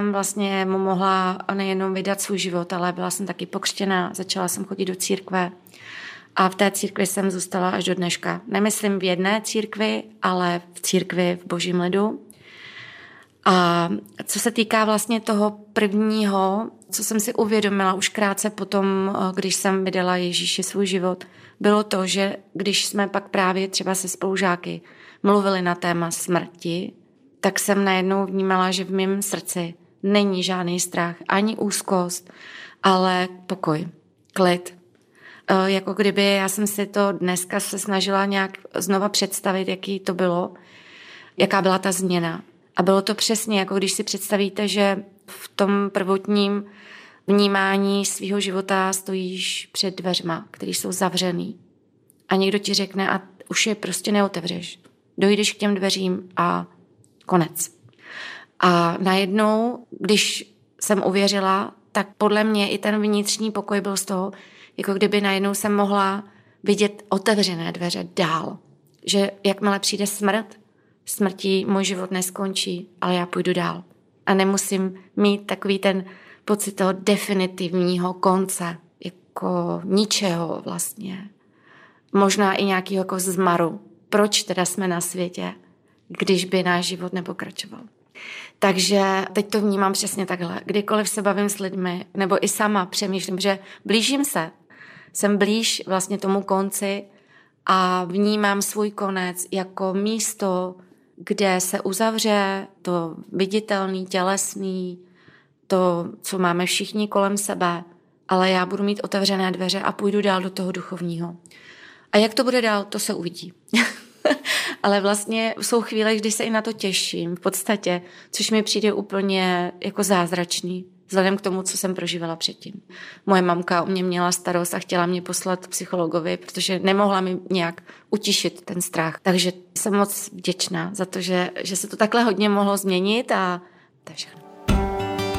jsem vlastně mu mohla nejenom vydat svůj život, ale byla jsem taky pokřtěná, začala jsem chodit do církve a v té církvi jsem zůstala až do dneška. Nemyslím v jedné církvi, ale v církvi v Božím lidu. A co se týká vlastně toho prvního, co jsem si uvědomila už krátce potom, když jsem vydala Ježíši svůj život, bylo to, že když jsme pak právě třeba se spolužáky mluvili na téma smrti, tak jsem najednou vnímala, že v mém srdci není žádný strach, ani úzkost, ale pokoj, klid. Jako kdyby já jsem si to dneska se snažila nějak znova představit, jaký to bylo, jaká byla ta změna. A bylo to přesně, jako když si představíte, že v tom prvotním vnímání svého života stojíš před dveřma, které jsou zavřený. A někdo ti řekne, a už je prostě neotevřeš. Dojdeš k těm dveřím a konec. A najednou, když jsem uvěřila, tak podle mě i ten vnitřní pokoj byl z toho, jako kdyby najednou jsem mohla vidět otevřené dveře dál. Že jakmile přijde smrtí můj život neskončí, ale já půjdu dál. A nemusím mít takový ten pocit toho definitivního konce, jako ničeho vlastně. Možná i nějakého jako zmaru. Proč teda jsme na světě, když by náš život nepokračoval? Takže teď to vnímám přesně takhle. Kdykoliv se bavím s lidmi, nebo i sama přemýšlím, že blížím se, jsem blíž vlastně tomu konci a vnímám svůj konec jako místo, kde se uzavře to viditelný, tělesný, to, co máme všichni kolem sebe, ale já budu mít otevřené dveře a půjdu dál do toho duchovního. A jak to bude dál, to se uvidí. Ale vlastně jsou chvíle, kdy se i na to těším v podstatě, což mi přijde úplně jako zázračný, vzhledem k tomu, co jsem prožívala předtím. Moje mamka o mě měla starost a chtěla mě poslat psychologovi, protože nemohla mi nějak utišit ten strach. Takže jsem moc vděčná za to, že se to takhle hodně mohlo změnit a to je všechno.